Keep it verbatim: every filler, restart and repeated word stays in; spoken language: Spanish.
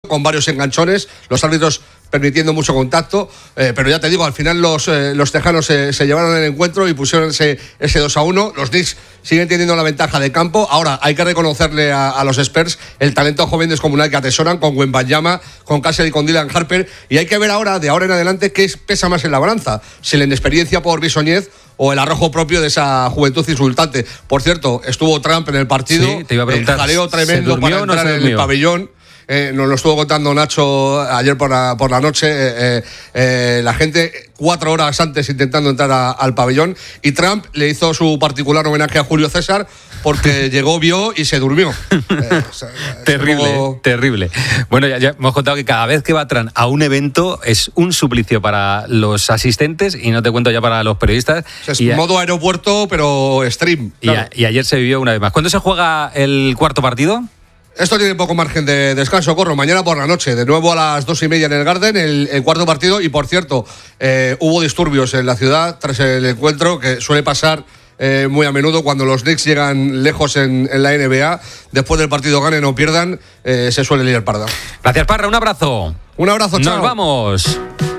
con varios enganchones, los árbitros permitiendo mucho contacto, eh, pero ya te digo, al final los, eh, los tejanos se, se llevaron el encuentro y pusieron ese, ese dos a uno. Los Knicks siguen teniendo la ventaja de campo. Ahora hay que reconocerle a, a los Spurs el talento joven descomunal que atesoran con Wembanyama, con Cassidy y con Dylan Harper, y hay que ver ahora, de ahora en adelante, qué pesa más en la balanza, si la inexperiencia por Bisoñez o el arrojo propio de esa juventud insultante. Por cierto, estuvo Trump en el partido, sí, te iba a preguntar, el jaleo tremendo para entrar no en el pabellón. Eh, nos lo estuvo contando Nacho ayer por la, por la noche, eh, eh, la gente cuatro horas antes intentando entrar a, al pabellón, y Trump le hizo su particular homenaje a Julio César porque llegó, vio y se durmió. Eh, o sea, terrible, como... terrible. Bueno, ya, ya hemos contado que cada vez que va Trump a un evento es un suplicio para los asistentes y no te cuento ya para los periodistas. O sea, es y modo a... aeropuerto, pero stream. Y, claro. a, y ayer se vivió una vez más. ¿Cuándo se juega el cuarto partido? Esto tiene poco margen de descanso, Corro. Mañana por la noche, de nuevo a las dos y media en el Garden, el, el cuarto partido. Y por cierto, eh, hubo disturbios en la ciudad tras el encuentro, que suele pasar eh, muy a menudo cuando los Knicks llegan lejos en, en la N B A. Después del partido ganen o pierdan, eh, se suele liar parda. Gracias, Parra. Un abrazo. Un abrazo, chao. Nos vamos.